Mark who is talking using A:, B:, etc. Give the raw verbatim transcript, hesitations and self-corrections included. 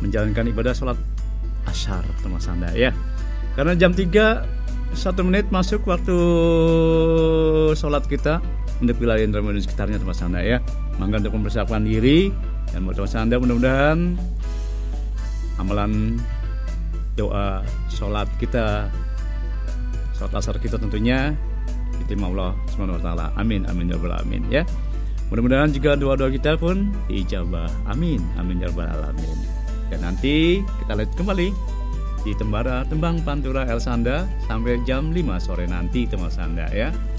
A: menjalankan ibadah sholat asyar teman Anda ya. Karena jam tiga satu menit masuk waktu sholat kita untuk wilayah Indramayu dan sekitarnya teman Anda ya. Maka untuk mempersiapkan diri dan buat teman Anda mudah-mudahan amalan doa sholat kita, sholat asar kita tentunya diterima Allah subhanahu wa taala. Amin amin ya rabbal alamin ya. Mudah-mudahan juga doa-doa kita pun diijabah. Amin amin ya rabbal alamin. Dan nanti kita lihat kembali di Tembara Tembang Pantura El Sanda sampai jam lima sore nanti teman Anda ya.